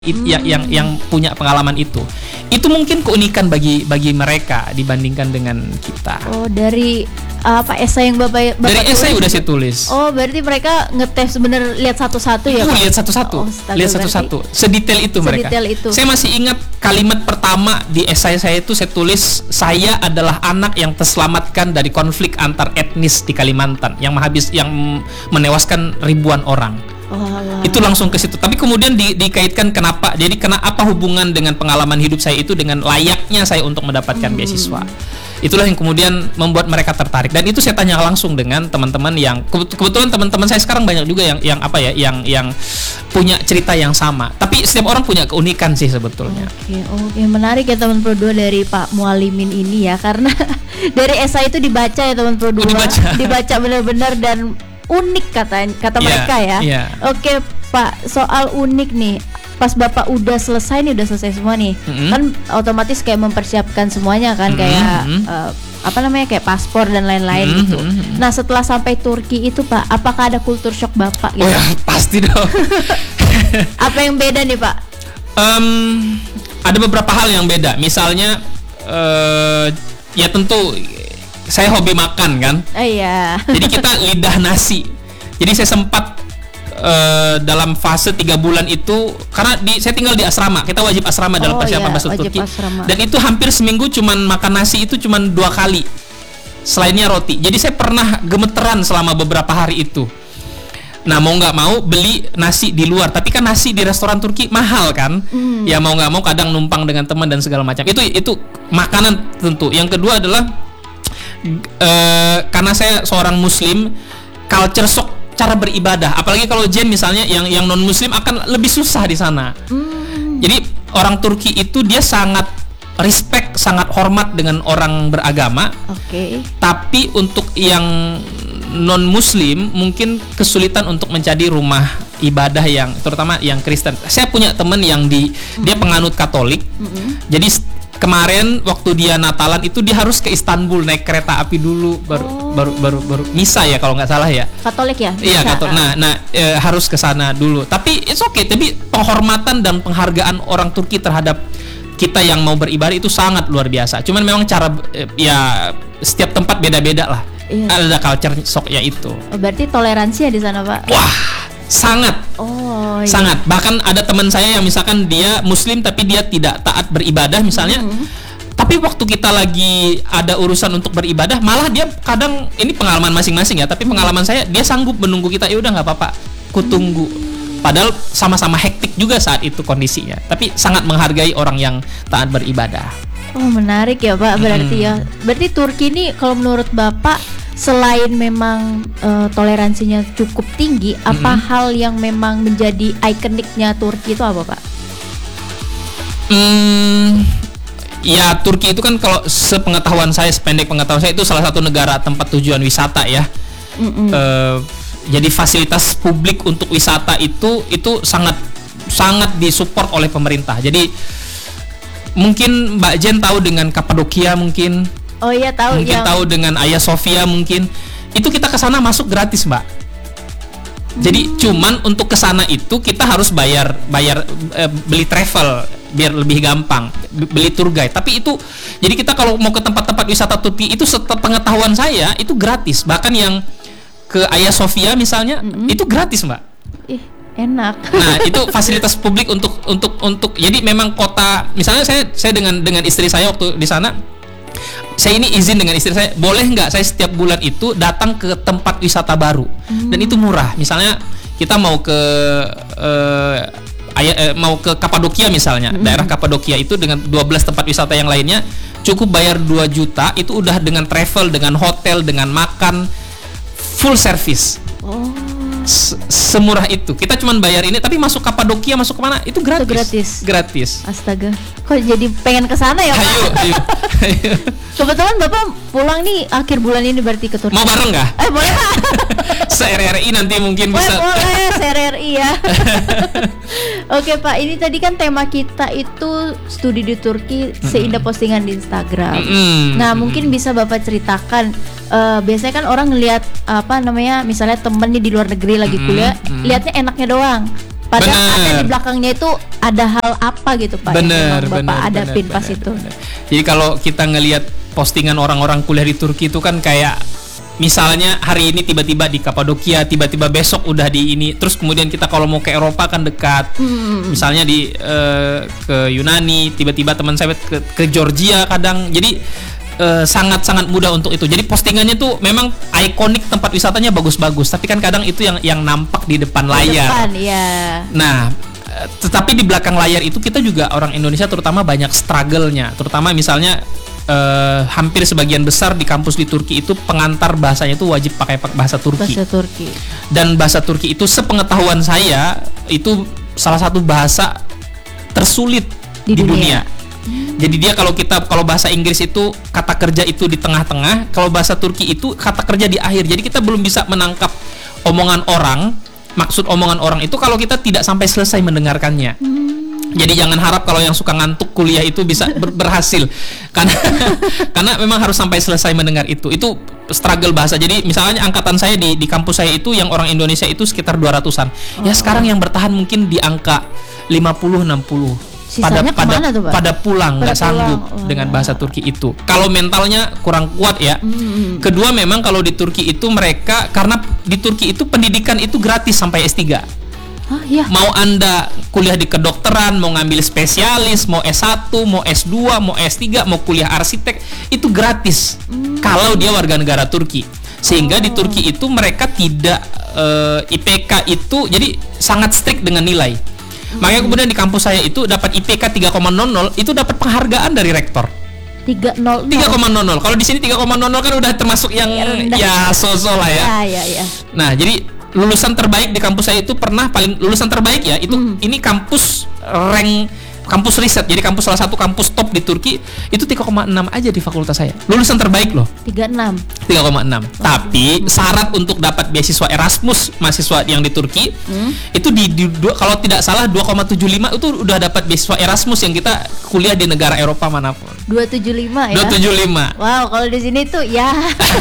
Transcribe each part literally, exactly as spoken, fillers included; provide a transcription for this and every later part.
It, yang, yang yang punya pengalaman itu, itu mungkin keunikan bagi bagi mereka dibandingkan dengan kita. Oh, dari apa esai yang bapak, bapak dari esai tulis? Udah saya tulis. Oh, berarti mereka ngetes bener lihat satu-satu ya? Oh, lihat satu-satu, oh, lihat satu-satu, sedetail itu mereka. Sedetail itu. Saya masih ingat kalimat pertama di esai saya itu saya tulis, saya adalah anak yang terselamatkan dari konflik antar etnis di Kalimantan yang menghabis yang menewaskan ribuan orang. Oh, itu langsung ke situ. Tapi kemudian di, dikaitkan kenapa? Jadi kena apa hubungan dengan pengalaman hidup saya itu dengan layaknya saya untuk mendapatkan hmm. beasiswa? Itulah yang kemudian membuat mereka tertarik. Dan itu saya tanya langsung dengan teman-teman yang kebetulan teman-teman saya sekarang banyak juga yang yang apa ya, yang yang punya cerita yang sama. Tapi setiap orang punya keunikan sih sebetulnya. Oke, oke, menarik ya teman Pro dua dari Pak Mualimin ini ya, karena dari esai itu dibaca ya teman Pro dua. Oh, dibaca. dibaca benar-benar dan unik kata kata yeah, mereka ya. Yeah. Oke Pak, soal unik nih. Pas Bapak udah selesai nih, udah selesai semua nih, mm-hmm. kan otomatis kayak mempersiapkan semuanya kan, mm-hmm. kayak uh, apa namanya kayak paspor dan lain-lain mm-hmm. gitu. Nah setelah sampai Turki itu Pak, apakah ada kultur shock Bapak? Gitu? Oh ya pasti dong. Apa yang beda nih Pak? Um, ada beberapa hal yang beda. Misalnya, uh, ya tentu. Saya hobi makan kan, oh, iya. Jadi kita lidah nasi. Jadi saya sempat uh, dalam fase tiga bulan itu, karena di, saya tinggal di asrama, kita wajib asrama dalam oh, persiapan iya, masuk Turki. asrama. Dan itu hampir seminggu cuman makan nasi itu cuman dua kali, selainnya roti. Jadi saya pernah gemeteran selama beberapa hari itu. Nah mau nggak mau beli nasi di luar, tapi kan nasi di restoran Turki mahal kan, mm. ya mau nggak mau kadang numpang dengan teman dan segala macam. Itu itu makanan tentu. Yang kedua adalah Uh, karena saya seorang muslim, culture shock cara beribadah, apalagi kalau Jen misalnya yang yang non muslim akan lebih susah di sana. Mm. Jadi orang Turki itu dia sangat respect, sangat hormat dengan orang beragama. Oke. Okay. Tapi untuk yang non muslim mungkin kesulitan untuk mencari rumah ibadah yang terutama yang Kristen. Saya punya teman yang di mm-hmm. dia penganut Katolik. Mm-hmm. Jadi kemarin waktu dia Natalan itu dia harus ke Istanbul naik kereta api dulu baru oh. baru baru baru misa ya kalau nggak salah ya. Katolik ya? Iya Katolik. Nah, nah e, harus ke sana dulu. Tapi it's okay. Tapi penghormatan dan penghargaan orang Turki terhadap kita yang mau beribadah itu sangat luar biasa. Cuman memang cara e, ya setiap tempat beda-beda lah. Iya. Ada culture shock-nya itu. Oh, berarti toleransi ya di sana Pak? Wah sangat. Oh, iya. Sangat. Bahkan ada teman saya yang misalkan dia muslim tapi dia tidak taat beribadah misalnya. Mm-hmm. Tapi waktu kita lagi ada urusan untuk beribadah, malah dia kadang ini pengalaman masing-masing ya, tapi pengalaman saya dia sanggup menunggu kita, ya udah nggak apa-apa, ku tunggu. Padahal sama-sama hektik juga saat itu kondisinya. Tapi sangat menghargai orang yang taat beribadah. Oh, menarik ya Pak, berarti hmm. ya. Berarti Turki ini kalau menurut Bapak selain memang uh, toleransinya cukup tinggi, mm-hmm. apa hal yang memang menjadi ikoniknya Turki itu apa Pak? Hmm, ya Turki itu kan kalau sepengetahuan saya, sependek pengetahuan saya itu salah satu negara tempat tujuan wisata ya. Mm-hmm. Uh, jadi fasilitas publik untuk wisata itu itu sangat sangat disupport oleh pemerintah. Jadi mungkin Mbak Jen tahu dengan Kapadokia mungkin. Oh iya tahu. Mungkin yang... tahu dengan Hagia Sophia mungkin. Itu kita ke sana masuk gratis, Mbak. Jadi hmm. cuman untuk ke sana itu kita harus bayar bayar e, beli travel biar lebih gampang, beli tour guide. Tapi itu jadi kita kalau mau ke tempat-tempat wisata Turki itu sepengetahuan saya itu gratis. Bahkan yang ke Hagia Sophia misalnya hmm. itu gratis, Mbak. Ih, enak. Nah, itu fasilitas publik untuk untuk untuk jadi memang kota misalnya saya saya dengan dengan istri saya waktu di sana, saya ini izin dengan istri saya, boleh nggak saya setiap bulan itu datang ke tempat wisata baru hmm. dan itu murah. Misalnya kita mau ke uh, aya, uh, mau ke Kapadokia misalnya, hmm. daerah Kapadokia itu dengan dua belas tempat wisata yang lainnya cukup bayar dua juta, itu udah dengan travel, dengan hotel, dengan makan, full service. Oh. Semurah itu. Kita cuma bayar ini, tapi masuk Kapadokia, masuk kemana itu gratis. Itu gratis. Gratis. Astaga. Kok jadi pengen ke sana ya Pak? Ayo, ayo, ayo. Kebetulan Bapak pulang nih akhir bulan ini berarti ke Turki. Mau bareng nggak? Eh boleh Pak. Se-R R I nanti mungkin boleh, bisa. Boleh, se-R R I ya. Oke Pak, ini tadi kan tema kita itu studi di Turki mm-hmm. seindah postingan di Instagram. Mm-hmm. Nah mungkin bisa Bapak ceritakan. Uh, biasanya kan orang ngelihat apa namanya misalnya temennya di luar negeri lagi kuliah, mm-hmm. lihatnya enaknya doang. Padahal Bener. ada di belakangnya itu ada hal apa gitu Pak? Bener, yang memang Bapak bener, hadapin bener, pas bener, itu. bener. Jadi kalau kita ngelihat postingan orang-orang kuliah di Turki itu kan kayak misalnya hari ini tiba-tiba di Kapadokia, tiba-tiba besok udah di ini, terus kemudian kita kalau mau ke Eropa kan dekat, hmm. misalnya di uh, ke Yunani, tiba-tiba teman saya ke, ke Georgia kadang, jadi uh, sangat-sangat mudah untuk itu. Jadi postingannya tuh memang ikonik, tempat wisatanya bagus-bagus, tapi kan kadang itu yang yang nampak di depan layar. Depan, ya. Nah, tetapi di belakang layar itu kita juga orang Indonesia terutama banyak struggle-nya, terutama misalnya Uh, hampir sebagian besar di kampus di Turki itu pengantar bahasanya itu wajib pakai bahasa Turki. Bahasa Turki. Dan bahasa Turki itu sepengetahuan saya itu salah satu bahasa tersulit di, di dunia. dunia. Hmm. Jadi dia kalau kita kalau bahasa Inggris itu kata kerja itu di tengah-tengah, kalau bahasa Turki itu kata kerja di akhir. Jadi kita belum bisa menangkap omongan orang, maksud omongan orang itu kalau kita tidak sampai selesai mendengarkannya. Hmm. Jadi jangan harap kalau yang suka ngantuk kuliah itu bisa ber- berhasil karena karena memang harus sampai selesai mendengar itu. Itu struggle bahasa. Jadi misalnya angkatan saya di di kampus saya itu yang orang Indonesia itu sekitar dua ratusan. Oh. Ya sekarang yang bertahan mungkin di angka lima puluh enam puluh. Pada pada tuh, pada pulang nggak sanggup oh, dengan bahasa Turki itu. Kalau mentalnya kurang kuat ya. Mm-hmm. Kedua memang kalau di Turki itu mereka karena di Turki itu pendidikan itu gratis sampai S tiga. Oh, iya. Mau Anda kuliah di kedokteran, mau ngambil spesialis, mau S satu, mau S dua, mau S tiga, mau kuliah arsitek, itu gratis. Hmm. Kalau dia warga negara Turki. Sehingga oh. di Turki itu mereka tidak uh, I P K itu jadi sangat strict dengan nilai. Hmm. Makanya kemudian di kampus saya itu dapat I P K tiga koma nol nol itu dapat penghargaan dari rektor. tiga koma nol nol. Kalau di sini tiga koma nol nol kan udah termasuk yang ya, ya so-so lah ya. Ya, ya, ya. Nah, jadi lulusan terbaik di kampus saya itu pernah paling lulusan terbaik ya itu hmm. ini kampus rank kampus riset, jadi kampus salah satu kampus top di Turki itu tiga koma enam aja di fakultas saya, lulusan terbaik loh. tiga koma enam tiga koma enam. Oh. Tapi syarat untuk dapat beasiswa Erasmus mahasiswa yang di Turki hmm. itu di, di dua, kalau tidak salah dua koma tujuh lima itu udah dapat beasiswa Erasmus yang kita kuliah di negara Eropa manapun. dua koma tujuh lima ya. dua koma tujuh lima. Wow, kalau di sini tuh ya.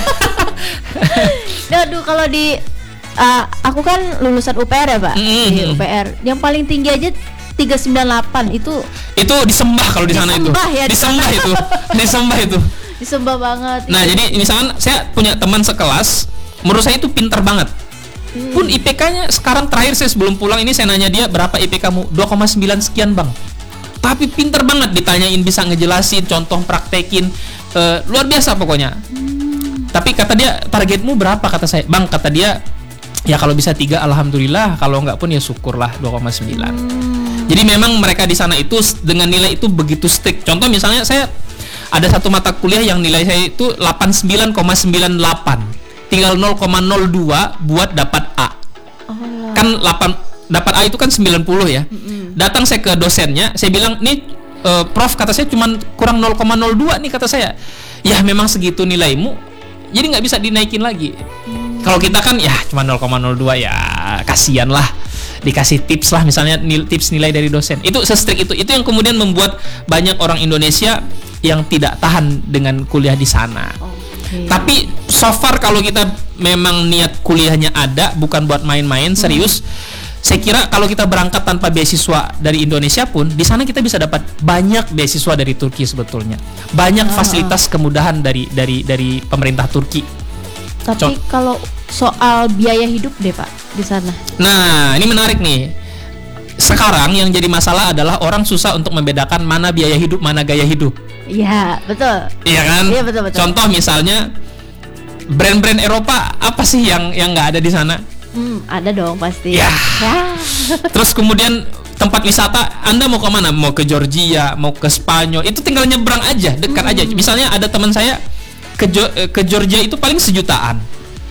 Aduh, kalau di Uh, aku kan lulusan U P R ya Pak, mm-hmm. di U P R. Yang paling tinggi aja tiga koma sembilan delapan itu. Itu disembah kalau di sana itu. Ya, disembah di itu. Disembah itu. Disembah banget. Nah, itu. Jadi misalkan saya punya teman sekelas, menurut saya itu pintar banget. Hmm. Pun I P K-nya sekarang terakhir saya sebelum pulang ini saya nanya dia berapa I P K-mu? dua koma sembilan sekian, Bang. Tapi pintar banget, ditanyain bisa ngejelasin, contoh praktekin, uh, luar biasa pokoknya. Hmm. Tapi kata dia, targetmu berapa? Kata saya, Bang, kata dia ya kalau bisa tiga alhamdulillah, kalau enggak pun ya syukurlah dua koma sembilan. Hmm. Jadi memang mereka di sana itu dengan nilai itu begitu strict. Contoh misalnya saya ada satu mata kuliah yang nilai saya itu delapan puluh sembilan koma sembilan delapan. Tinggal nol koma nol dua buat dapat A. Oh. Kan delapan dapat A itu kan sembilan puluh ya. Mm-hmm. Datang saya ke dosennya, saya bilang, "Nih, uh, Prof, kata saya cuma kurang nol koma nol dua nih," kata saya. "Ya memang segitu nilaimu. Jadi nggak bisa dinaikin lagi." Hmm. Kalau kita kan ya cuma nol koma nol dua ya kasihan lah, dikasih tips lah misalnya nil, tips nilai dari dosen. Itu se-strict itu. Itu yang kemudian membuat banyak orang Indonesia yang tidak tahan dengan kuliah di sana. Okay. Tapi so far kalau kita memang niat kuliahnya ada, bukan buat main-main, serius. Hmm. Saya kira kalau kita berangkat tanpa beasiswa dari Indonesia pun, di sana kita bisa dapat banyak beasiswa dari Turki sebetulnya. Banyak oh. fasilitas kemudahan dari dari dari pemerintah Turki. Tapi Cok. kalau soal biaya hidup deh Pak di sana. Nah, ini menarik nih. Sekarang yang jadi masalah adalah orang susah untuk membedakan mana biaya hidup, mana gaya hidup. Iya, betul. Iya kan? Iya, betul, betul. Contoh misalnya brand-brand Eropa apa sih yang yang nggak ada di sana? Hmm, ada dong pasti. Ya. ya. Terus kemudian tempat wisata, Anda mau ke mana? Mau ke Georgia, mau ke Spanyol, itu tinggal nyebrang aja, dekat hmm. aja. Misalnya ada teman saya ke Jo- ke Georgia itu paling sejutaan.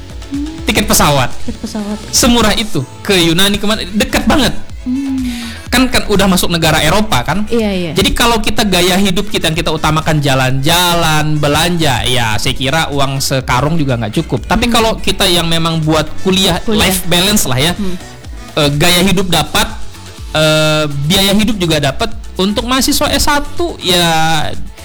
Hmm. Tiket pesawat. Tiket pesawat. Semurah itu. Ke Yunani kemana? Dekat banget. Hmm. Kan kan udah masuk negara Eropa kan? Iya, iya. Jadi kalau kita gaya hidup kita yang kita utamakan jalan-jalan, belanja, ya saya kira uang sekarung juga nggak cukup. Tapi hmm. kalau kita yang memang buat kuliah, kuliah. life balance lah ya, hmm. e, gaya hidup dapat, e, biaya hidup juga dapat. Untuk mahasiswa S satu ya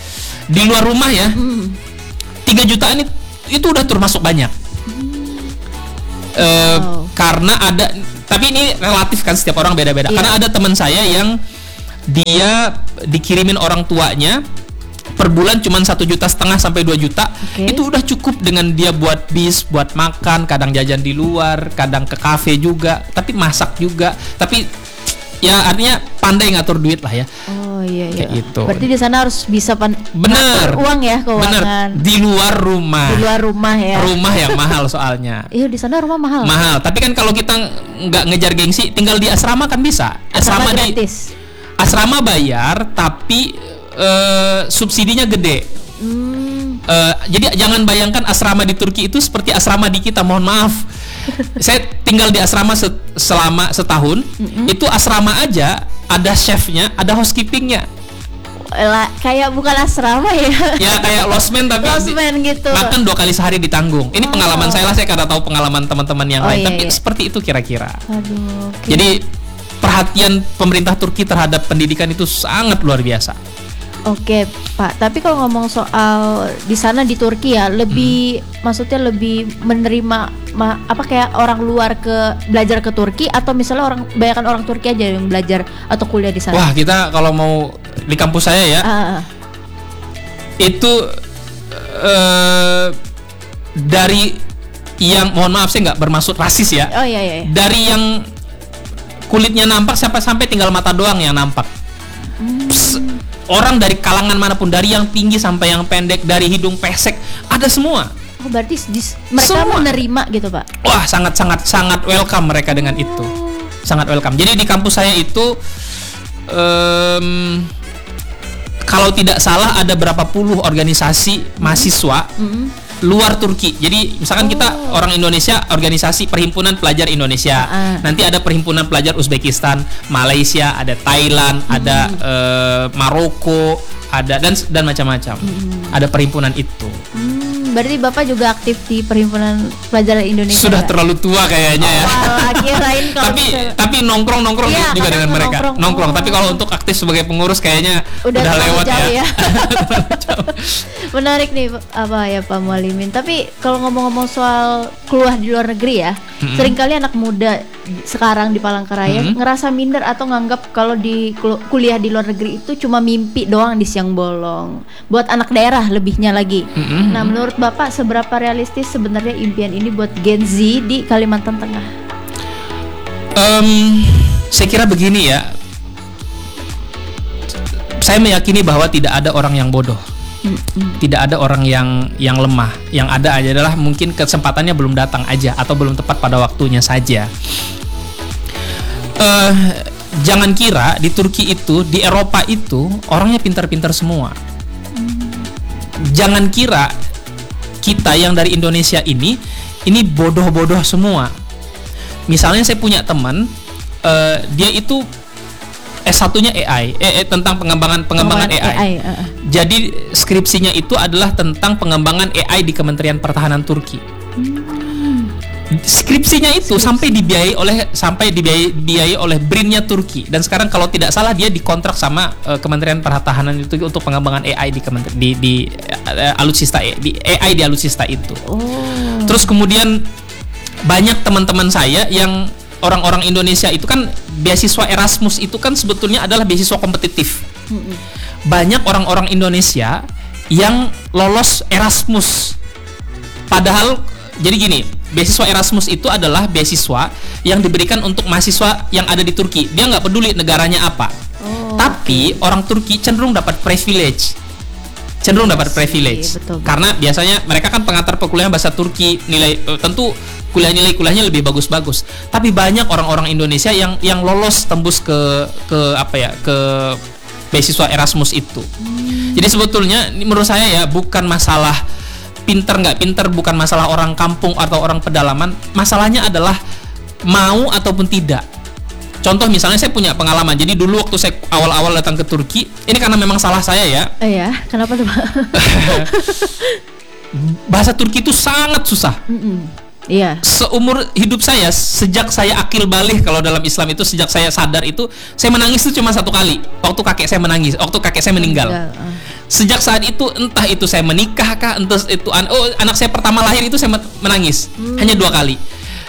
di luar rumah ya. Hmm. tiga jutaan itu, itu udah termasuk banyak. Hmm. E, wow. Karena ada Tapi ini relatif kan, setiap orang beda-beda. Iya. Karena ada teman saya yang dia dikirimin orang tuanya per bulan cuma satu juta setengah sampai dua juta. Okay. Itu udah cukup dengan dia buat bis, buat makan, kadang jajan di luar, kadang ke kafe juga, tapi masak juga. Tapi ya artinya pandai ngatur duit lah ya. Oh iya iya. Kayak gitu. Berarti di sana harus bisa pan- Bener. ngatur uang ya, keuangan. Bener. Di luar rumah. Di luar rumah ya. Rumah yang mahal soalnya. Iya, di sana rumah mahal. Mahal. Tapi kan kalau kita nggak ngejar gengsi, tinggal di asrama kan bisa. Asrama Asrama di gratis. asrama bayar, tapi uh, subsidinya gede. Hmm. Uh, jadi jangan bayangkan asrama di Turki itu seperti asrama di kita. Mohon maaf. Saya tinggal di asrama se- selama setahun. Mm-hmm. Itu asrama aja ada chefnya, ada housekeepingnya. Lah, kayak bukan asrama ya. Ya kayak losmen tapi losmen gitu. Makan dua kali sehari ditanggung. Ini Oh. pengalaman saya lah, saya kada tahu pengalaman teman-teman yang Oh, lain. iya, Tapi iya. seperti itu kira-kira. Aduh. Okay. Jadi perhatian pemerintah Turki terhadap pendidikan itu sangat luar biasa. Oke, Pak. Tapi kalau ngomong soal di sana di Turki ya, lebih hmm. maksudnya lebih menerima ma, apa kayak orang luar ke belajar ke Turki, atau misalnya orang bayangkan orang Turki aja yang belajar atau kuliah di sana. Wah, kita kalau mau di kampus saya ya, Ah, itu uh, dari yang, mohon maaf saya nggak bermaksud rasis ya, oh iya iya. iya. dari yang kulitnya nampak sampai sampai tinggal mata doang yang nampak. Hmm. Pss, orang dari kalangan manapun, dari yang tinggi sampai yang pendek, dari hidung pesek, ada semua. Oh, berarti dis, mereka Semua. menerima gitu, Pak. Wah, sangat sangat sangat welcome mereka dengan itu. Sangat welcome. Jadi di kampus saya itu um, kalau tidak salah ada berapa puluh organisasi mahasiswa Mm-hmm. luar Turki. Jadi misalkan Oh. kita orang Indonesia, organisasi Perhimpunan Pelajar Indonesia. Uh-uh. Nanti ada Perhimpunan Pelajar Uzbekistan, Malaysia, ada Thailand, Mm-hmm. ada uh, Maroko, ada dan dan macam-macam. Mm-hmm. Ada perhimpunan itu. Hmm, berarti Bapak juga aktif di Perhimpunan Pelajar Indonesia. Sudah ya? terlalu tua kayaknya ya. Wah, kirain kalau tapi bisa- tapi nongkrong nongkrong Iya, juga kadang dengan mereka nongkrong. nongkrong Oh. tapi kalau untuk aktif sebagai pengurus kayaknya Udah udah, terlalu lewat jauh ya, ya. Menarik nih apa ya Pak Mualimin. Tapi kalau ngomong-ngomong soal keluar di luar negeri ya, Mm-mm. seringkali anak muda sekarang di Palangkaraya Mm-mm. ngerasa minder atau nganggap kalau di kul- kuliah di luar negeri itu cuma mimpi doang di siang bolong. Buat anak daerah lebihnya lagi. Mm-mm. Nah, menurut Bapak seberapa realistis sebenarnya impian ini buat Gen Z di Kalimantan Tengah? Em, saya kira begini ya, saya meyakini bahwa tidak ada orang yang bodoh. Mm-mm. Tidak ada orang yang yang lemah. Yang ada aja adalah mungkin kesempatannya belum datang aja atau belum tepat pada waktunya saja. Eh, jangan kira di Turki itu, di Eropa itu orangnya pintar-pintar semua. Jangan kira kita yang dari Indonesia ini ini bodoh-bodoh semua. Misalnya saya punya teman, eh, dia itu S satunya A I, eh, eh, tentang pengembangan pengembangan A I. A I, uh-uh. Jadi skripsinya itu adalah tentang pengembangan A I di Kementerian Pertahanan Turki. Skripsinya itu Skripsi. sampai dibiayai oleh sampai dibiayai, dibiayai oleh B R I N-nya Turki, dan sekarang kalau tidak salah dia dikontrak sama uh, Kementerian Pertahanan itu untuk pengembangan A I di kementeri, di, di uh, alutsista di A I di alutsista itu. Oh. Terus kemudian banyak teman-teman saya yang orang-orang Indonesia itu kan beasiswa Erasmus itu kan sebetulnya adalah beasiswa kompetitif. Mm-mm. Banyak orang-orang Indonesia yang lolos Erasmus. Padahal jadi gini, beasiswa Erasmus itu adalah beasiswa yang diberikan untuk mahasiswa yang ada di Turki. Dia nggak peduli negaranya apa. Oh, Tapi orang Turki cenderung dapat privilege. Cenderung Iya dapat sih, privilege. betul. Karena biasanya mereka kan pengantar perkuliahan bahasa Turki, nilai eh, tentu kuliah nilai kuliahnya lebih bagus-bagus. Tapi banyak orang-orang Indonesia yang yang lolos tembus ke ke apa ya, ke beasiswa Erasmus itu. Hmm. Jadi sebetulnya ini menurut saya ya bukan masalah pinter nggak pinter, bukan masalah orang kampung atau orang pedalaman. Masalahnya adalah mau ataupun tidak. Contoh misalnya saya punya pengalaman. Jadi dulu waktu saya awal-awal datang ke Turki, ini karena memang salah saya ya. Eh ya, kenapa tuh Pak? Bahasa Turki itu sangat susah. Mm-mm. Iya. Seumur hidup saya, sejak saya akil balik, kalau dalam Islam itu sejak saya sadar itu, saya menangis itu cuma satu kali. Waktu kakek saya menangis, waktu kakek saya meninggal. Meninggal, ah. Sejak saat itu, entah itu saya menikah kah, entah itu an- oh, anak saya pertama lahir itu saya menangis. Hmm. Hanya dua kali.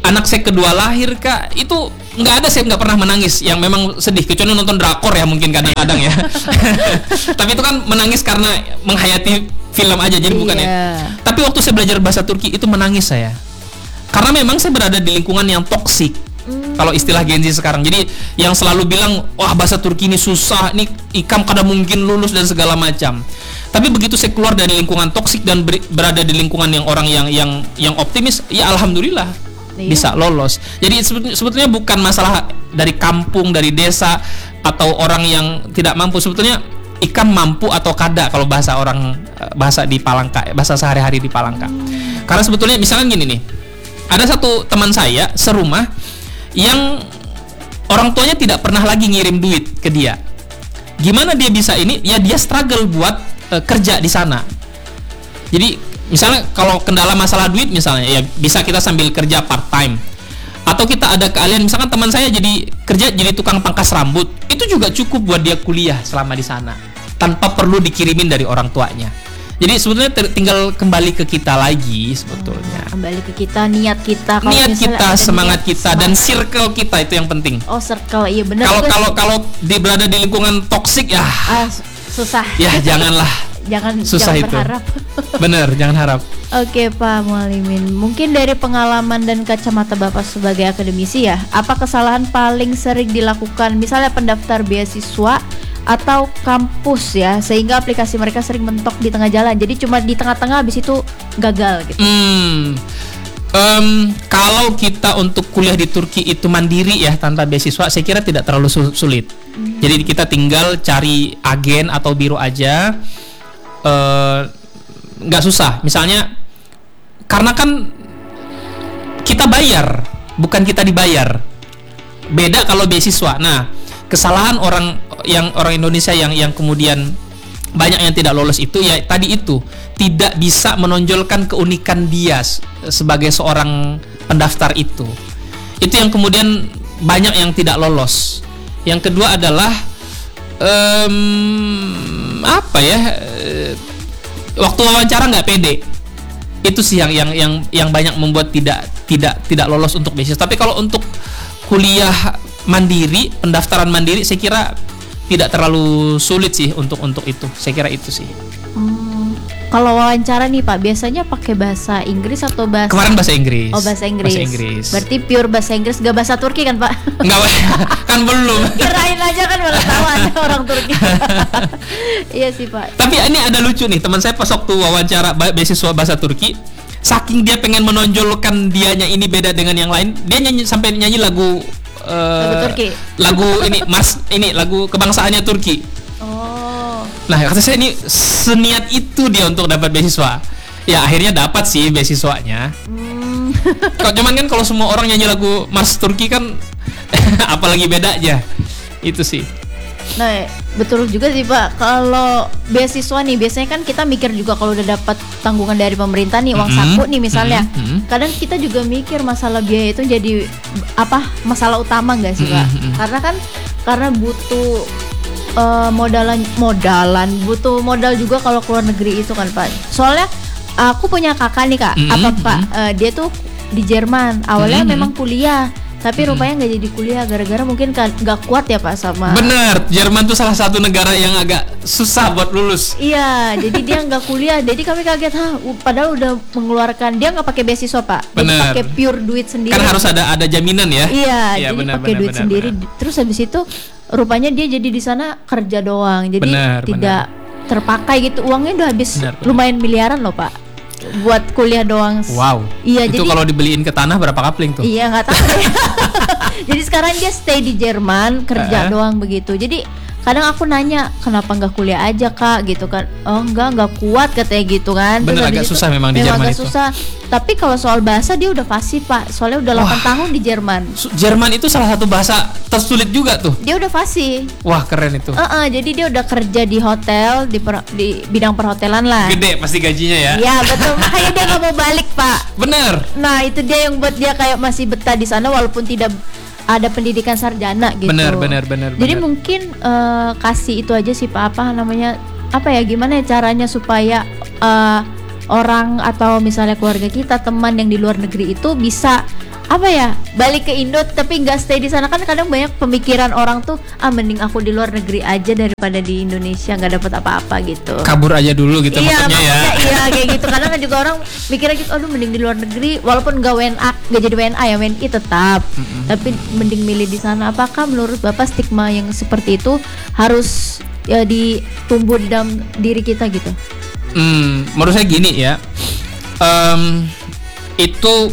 anak saya kedua lahir Kak, itu nggak ada, saya nggak pernah menangis yang memang sedih, kecuali nonton drakor ya mungkin kadang-kadang ya. Tapi itu kan menangis karena menghayati film aja, jadi bukan ya. Tapi waktu saya belajar bahasa Turki itu menangis saya, karena memang saya berada di lingkungan yang toksik. Hmm. Kalau istilah Gen Z sekarang, jadi yang selalu bilang wah bahasa Turki ini susah, ini ikam kada mungkin lulus dan segala macam. Tapi begitu saya keluar dari lingkungan toksik dan ber- berada di lingkungan yang orang yang yang yang optimis, ya alhamdulillah iya. bisa lolos. Jadi sebetulnya bukan masalah dari kampung, dari desa atau orang yang tidak mampu. Sebetulnya ikam mampu atau kada kalau bahasa orang bahasa di Palangka, bahasa sehari-hari di Palangka. Hmm. Karena sebetulnya misalnya gini nih, ada satu teman saya serumah yang orang tuanya tidak pernah lagi ngirim duit ke dia. Gimana dia bisa ini? Ya dia struggle buat uh, kerja di sana. Jadi misalnya kalau kendala masalah duit misalnya, ya bisa kita sambil kerja part time. Atau kita ada keahlian, misalkan teman saya jadi kerja jadi tukang pangkas rambut, itu juga cukup buat dia kuliah selama di sana tanpa perlu dikirimin dari orang tuanya. Jadi sebetulnya ter- tinggal kembali ke kita lagi sebetulnya. Hmm, kembali ke kita, niat kita, kalau niat kita, semangat niat, kita, semangat. Dan circle kita itu yang penting. Oh circle, iya benar. Kalau kalau kalau di berada di lingkungan toksik ya, ah, susah. Ya janganlah. jangan susah jangan itu. Berharap. Bener, jangan harap. Oke Pak Mualimin, mungkin dari pengalaman dan kacamata Bapak sebagai akademisi ya, apa kesalahan paling sering dilakukan misalnya pendaftar beasiswa atau kampus ya, sehingga aplikasi mereka sering mentok di tengah jalan, jadi cuma di tengah-tengah habis itu gagal gitu. Hmm, um, kalau kita untuk kuliah di Turki itu mandiri ya tanpa beasiswa, saya kira tidak terlalu sulit. Hmm. Jadi kita tinggal cari agen atau biro aja, nggak uh, susah. Misalnya karena kan kita bayar, bukan kita dibayar. Beda kalau beasiswa. Nah, kesalahan orang yang orang Indonesia yang yang kemudian banyak yang tidak lolos itu ya tadi itu, tidak bisa menonjolkan keunikan dia sebagai seorang pendaftar itu. Itu yang kemudian banyak yang tidak lolos. Yang kedua adalah um, apa ya? Waktu wawancara nggak pede. Itu sih yang yang yang yang banyak membuat tidak tidak tidak lolos untuk beasiswa. Tapi kalau untuk kuliah mandiri, pendaftaran mandiri, saya kira tidak terlalu sulit sih untuk untuk itu. Saya kira itu sih. Hmm, kalau wawancara nih Pak, biasanya pakai bahasa Inggris atau bahasa? Kemarin bahasa Inggris. Oh bahasa Inggris. Bahasa Inggris. Berarti pure bahasa Inggris, gak bahasa Turki kan Pak? Enggak, kan belum. Kirain aja kan malah tahu ada orang Turki. Iya sih Pak. Tapi ini ada lucu nih, teman saya pas waktu wawancara beasiswa bahasa Turki, saking dia pengen menonjolkan dianya ini beda dengan yang lain, dia nyanyi sampai nyanyi lagu. Uh, lagu Turki. Lagu ini Mas ini lagu kebangsaannya Turki. Oh. Nah, kata saya ini seniat itu dia untuk dapat beasiswa. Ya akhirnya dapat sih beasiswanya. Hmm. Kok cuman kan kalau semua orang nyanyi lagu Mas Turki kan apalagi bedanya. Itu sih. Nah, betul juga sih Pak. Kalau beasiswa nih biasanya kan kita mikir juga kalau udah dapat tanggungan dari pemerintah nih, uang mm-hmm. saku nih misalnya. Mm-hmm. Kadang kita juga mikir masalah biaya itu jadi apa? Masalah utama enggak sih Pak? Mm-hmm. Karena kan karena butuh uh, modalan modalan, butuh modal juga kalau keluar negeri itu kan Pak. Soalnya aku punya kakak nih Kak. Mm-hmm. Apa Pak? Uh, dia tuh di Jerman. Awalnya mm-hmm. memang kuliah. Tapi hmm. rupanya nggak jadi kuliah gara-gara mungkin nggak kuat ya Pak sama. Bener, Jerman tuh salah satu negara yang agak susah buat lulus. Iya, jadi dia nggak kuliah. Jadi kami kaget, ha, padahal udah mengeluarkan, dia nggak pakai beasiswa Pak. Jadi pakai pure duit sendiri. Kan harus ada ada jaminan ya. Iya, ya, jadi pakai duit bener, sendiri. Bener. Terus habis itu rupanya dia jadi di sana kerja doang. Jadi bener, tidak bener. terpakai gitu. Uangnya udah habis bener, lumayan bener. miliaran loh Pak. Buat kuliah doang. Wow. Iya, itu kalau dibeliin ke tanah berapa kapling tuh? Iya nggak tahu. Jadi sekarang dia stay di Jerman kerja uh-huh. doang begitu. Jadi kadang aku nanya kenapa nggak kuliah aja Kak gitu kan? Oh enggak nggak kuat katanya gitu kan. Bener agak susah memang di memang Jerman agak itu. susah. Tapi kalau soal bahasa dia udah fasih Pak. Soalnya udah delapan tahun di Jerman. Jerman itu salah satu bahasa tersulit juga tuh. Dia udah fasih. Wah keren itu. Uh-uh, jadi dia udah kerja di hotel di, per, di bidang perhotelan lah. Gede pasti gajinya ya. Iya betul. Makanya dia nggak mau balik Pak. Bener. Nah itu dia yang buat dia kayak masih betah di sana walaupun tidak ada pendidikan sarjana gitu. Benar, benar, benar. Jadi benar. mungkin uh, kasih itu aja sih Pak, apa namanya, apa ya, gimana ya caranya supaya uh, orang atau misalnya keluarga kita, teman yang di luar negeri itu bisa apa ya, balik ke Indo tapi nggak stay di sana. Kan kadang banyak pemikiran orang tuh, ah mending aku di luar negeri aja daripada di Indonesia nggak dapat apa-apa gitu. Kabur aja dulu gitu iya, maksudnya ya. Iya kayak gitu. Kadang kan juga orang mikirnya gitu, aduh mending di luar negeri walaupun nggak W N A, nggak jadi W N A ya, W N I tetap. Mm-hmm. Tapi mending milih di sana. Apakah menurut Bapak stigma yang seperti itu harus ya ditumbuh di dalam diri kita gitu? Hmm, menurut saya gini ya. Um, itu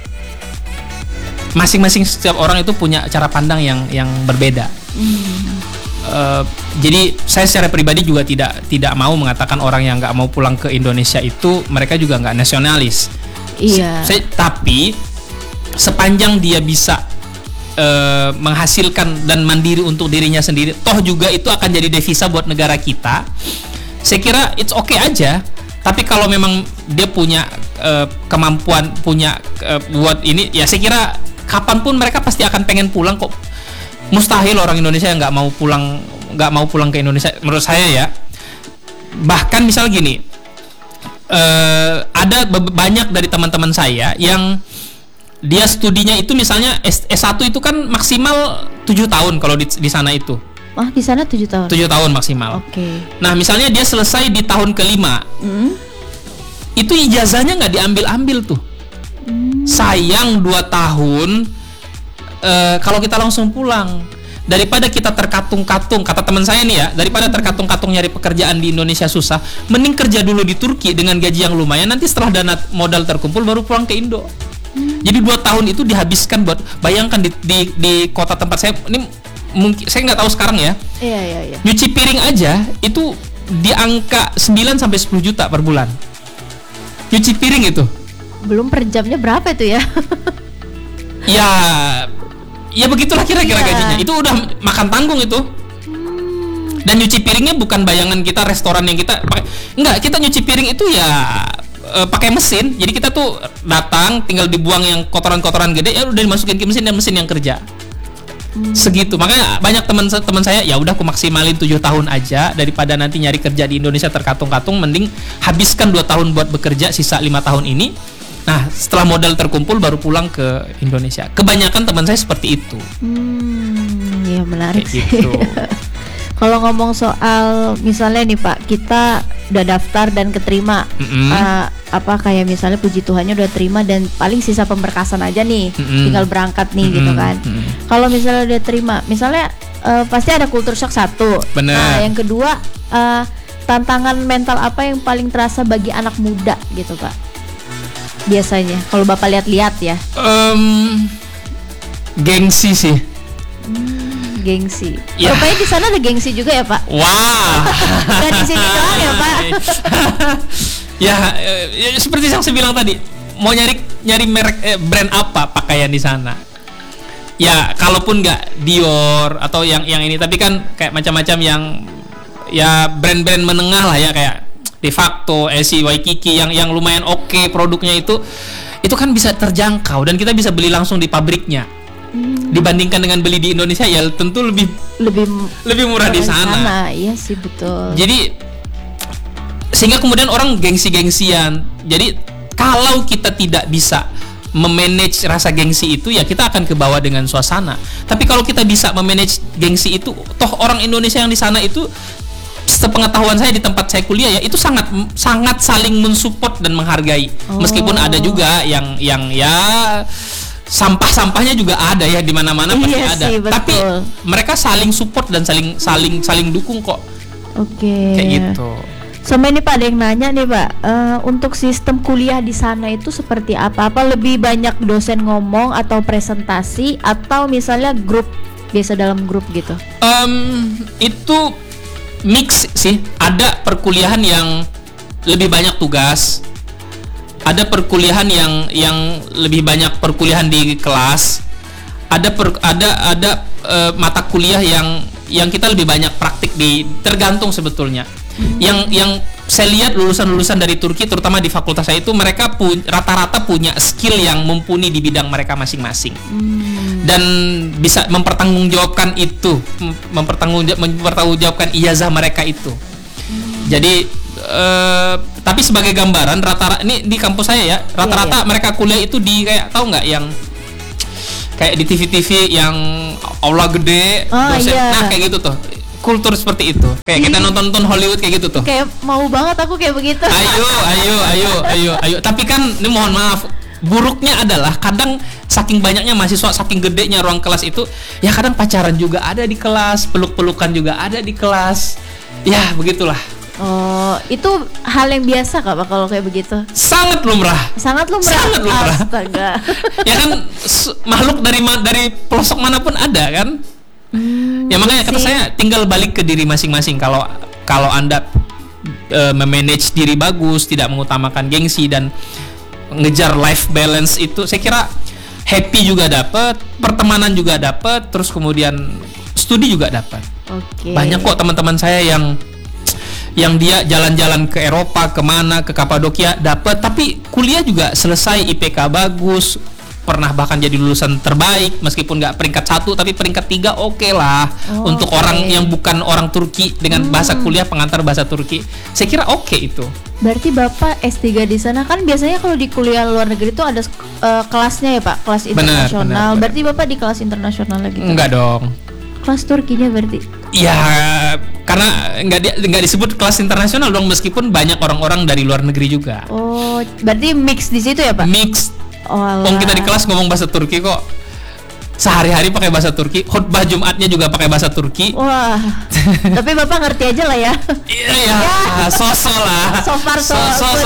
masing-masing setiap orang itu punya cara pandang yang yang berbeda. Hmm. Uh, jadi saya secara pribadi juga tidak tidak mau mengatakan orang yang nggak mau pulang ke Indonesia itu mereka juga nggak nasionalis. Iya. Se- tapi sepanjang dia bisa uh, menghasilkan dan mandiri untuk dirinya sendiri, toh juga itu akan jadi devisa buat negara kita. Saya kira it's okay aja. Tapi kalau memang dia punya uh, kemampuan punya uh, buat ini, ya saya kira kapanpun mereka pasti akan pengen pulang kok. Mustahil orang Indonesia yang nggak mau pulang nggak mau pulang ke Indonesia menurut saya ya. Bahkan misal gini, uh, ada be- banyak dari teman-teman saya yang dia studinya itu misalnya S- S1 itu kan maksimal tujuh tahun kalau di, di sana itu. Oh, di sana tujuh tahun. tujuh tahun maksimal. Oke. Okay. Nah, misalnya dia selesai di tahun kelima. Mm. Itu ijazahnya nggak diambil-ambil tuh. Mm. Sayang dua tahun uh, kalau kita langsung pulang. Daripada kita terkatung-katung, kata teman saya nih ya, daripada terkatung-katung nyari pekerjaan di Indonesia susah, mending kerja dulu di Turki dengan gaji yang lumayan, nanti setelah dana modal terkumpul baru pulang ke Indo. Mm. Jadi dua tahun itu dihabiskan buat, bayangkan di, di, di kota tempat saya, ini mungkin saya nggak tahu sekarang ya. Iya iya iya. Nyuci piring aja itu di angka sembilan sampai sepuluh juta per bulan. Nyuci piring itu. Belum per jamnya berapa itu ya? ya ya begitulah kira-kira iya. gajinya. Itu udah makan tanggung itu. Hmm. Dan nyuci piringnya bukan bayangan kita restoran yang kita pakai. Enggak, kita nyuci piring itu ya e, pakai mesin. Jadi kita tuh datang tinggal dibuang yang kotoran-kotoran gede ya udah dimasukin ke mesin dan mesin yang kerja. Hmm. Segitu, makanya banyak teman-teman saya ya udah aku maksimalin tujuh tahun aja daripada nanti nyari kerja di Indonesia terkatung-katung, mending habiskan dua tahun buat bekerja, sisa lima tahun ini. Nah setelah modal terkumpul baru pulang ke Indonesia. Kebanyakan teman saya seperti itu. Hmm, ya menarik sih. Gitu. Kalau ngomong soal misalnya nih Pak, kita udah daftar dan keterima, mm-hmm. uh, apa kayak misalnya puji Tuhannya udah terima dan paling sisa pemberkasan aja nih, mm-hmm. tinggal berangkat nih mm-hmm. gitu kan. Mm-hmm. Kalau misalnya udah terima, misalnya uh, pasti ada culture shock satu. Bener. Nah, yang kedua uh, tantangan mental apa yang paling terasa bagi anak muda gitu Pak? Biasanya, kalau Bapak lihat-lihat ya. Um, gengsi sih. Hmm. Gengsi. Ya. Rupanya di sana ada gengsi juga ya Pak? Wah. Dan di sini doang ya Pak? ya, ya, seperti yang saya bilang tadi, mau nyari nyari merek eh, brand apa pakaian di sana? Ya, kalaupun nggak Dior atau yang yang ini, tapi kan kayak macam-macam yang ya brand-brand menengah lah ya, kayak De Facto, Esi, Waikiki yang yang lumayan oke okay, produknya itu, itu kan bisa terjangkau dan kita bisa beli langsung di pabriknya. Hmm. Dibandingkan dengan beli di Indonesia ya tentu lebih lebih lebih murah di sana. sana. Iya sih betul. Jadi sehingga kemudian orang gengsi-gengsian. Jadi kalau kita tidak bisa memanage rasa gengsi itu ya kita akan ke bawah dengan suasana. Tapi kalau kita bisa memanage gengsi itu, toh orang Indonesia yang di sana itu sepengetahuan saya di tempat saya kuliah ya itu sangat sangat saling mensupport dan menghargai. Oh. Meskipun ada juga yang yang ya sampah-sampahnya juga ada ya di mana-mana pasti iya ada. Sih, tapi mereka saling support dan saling saling saling dukung kok. Oke. Okay. Kayak gitu. Sama ini Pak ada yang nanya nih Pak, uh, untuk sistem kuliah di sana itu seperti apa? Apa lebih banyak dosen ngomong atau presentasi atau misalnya grup biasa dalam grup gitu? Um, itu mix sih. Ada perkuliahan yang lebih banyak tugas. Ada perkuliahan yang yang lebih banyak perkuliahan di kelas. Ada per, ada ada uh, mata kuliah yang yang kita lebih banyak praktik di, tergantung sebetulnya. Hmm. Yang yang saya lihat lulusan-lulusan dari Turki terutama di fakultas saya itu mereka pu, rata-rata punya skill yang mumpuni di bidang mereka masing-masing. Hmm. Dan bisa mempertanggungjawabkan itu, mempertanggungjawab, mempertanggungjawabkan ijazah mereka itu. Hmm. Jadi Uh, tapi sebagai gambaran rata-rata ini di kampus saya ya rata-rata yeah, yeah. mereka kuliah itu di kayak tahu nggak yang kayak di T V T V yang aula gede, oh, dosen, iya. nah kayak gitu tuh. Kultur seperti itu. Kayak kita nonton-nonton Hollywood kayak gitu tuh. Kayak mau banget aku kayak begitu. Ayo, ayo, ayo, ayo, ayo. Tapi kan ini mohon maaf, buruknya adalah kadang saking banyaknya mahasiswa, saking gedenya ruang kelas itu, ya kadang pacaran juga ada di kelas, peluk-pelukan juga ada di kelas. Ya, begitulah. Oh, itu hal yang biasa Kak Pak kalau kayak begitu? Sangat lumrah. Sangat lumrah. Sangat lumrah. Astaga. Ya kan makhluk dari dari pelosok manapun ada kan? Hmm, ya makanya kata saya tinggal balik ke diri masing-masing. Kalau kalau Anda e, memanage diri bagus, tidak mengutamakan gengsi dan ngejar life balance itu, saya kira happy juga dapat, pertemanan juga dapat, terus kemudian studi juga dapat. Okay. Banyak kok teman-teman saya yang yang dia jalan-jalan ke Eropa, kemana, ke Kapadokia dapat, tapi kuliah juga selesai, I P K bagus, pernah bahkan jadi lulusan terbaik meskipun nggak peringkat satu tapi peringkat tiga oke okay lah. Oh, untuk okay. orang yang bukan orang Turki dengan hmm. bahasa kuliah pengantar bahasa Turki, saya kira oke okay itu. Berarti Bapak S tiga di sana kan biasanya kalau di kuliah luar negeri itu ada uh, kelasnya ya Pak, kelas internasional. Benar, benar, berarti Bapak di kelas internasional lagi? Enggak dong. Kelas Turkinya berarti? Ya karena nggak di, nggak disebut kelas internasional dong meskipun banyak orang-orang dari luar negeri juga. Oh, berarti mix di situ ya Pak? Mix. Oh, Om kita di kelas ngomong bahasa Turki kok. Sehari-hari pakai bahasa Turki, khutbah Jumatnya juga pakai bahasa Turki. Wah. Tapi Bapak ngerti aja lah ya. Iya ya, sosok lah. So far so. so, so.